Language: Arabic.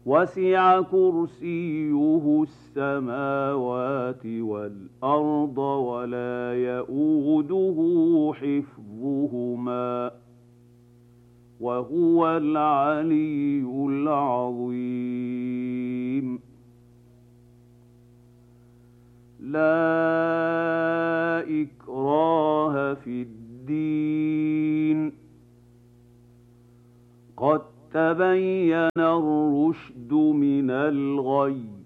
وسع كرسيه السماوات والأرض ولا يئوده حفظهما وهو العلي العظيم لا إكراه في الدين قد تبين الرشد من الغي